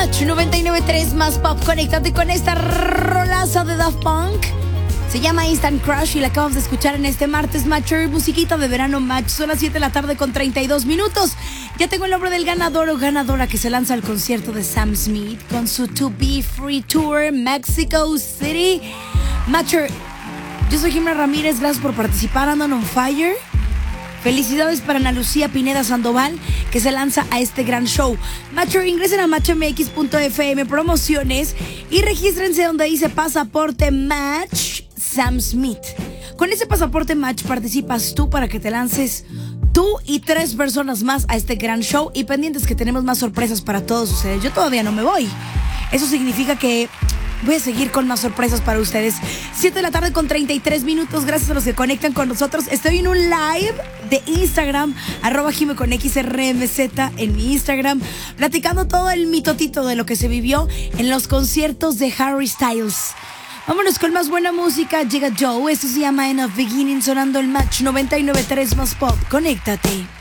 Match 99.3 más pop. Conéctate con esta rolaza de Daft Punk. Se llama Instant Crush y la acabamos de escuchar en este martes Matcher, musiquita de verano Match. Son las 7 de la tarde con 32 minutos. Ya tengo el nombre del ganador o ganadora que se lanza al concierto de Sam Smith con su To Be Free Tour Mexico City. Matcher, yo soy Jimena Ramírez, gracias por participar. Andan on fire. Felicidades para Ana Lucía Pineda Sandoval, que se lanza a este gran show. Matcher, ingresen a matchmx.fm promociones y regístrense donde dice Pasaporte Match Sam Smith. Con ese Pasaporte Match participas tú para que te lances tú y 3 personas más a este gran show. Y pendientes que tenemos más sorpresas para todos ustedes. Yo todavía no me voy. Eso significa que voy a seguir con más sorpresas para ustedes. 7 de la tarde con 33 minutos. Gracias a los que conectan con nosotros. Estoy en un live de Instagram, @jimeconxrmz en mi Instagram, platicando todo el mitotito de lo que se vivió en los conciertos de Harry Styles. Vámonos con más buena música. Llega Joe. Esto se llama End of Beginning, sonando el Match 99.3 más pop. Conéctate.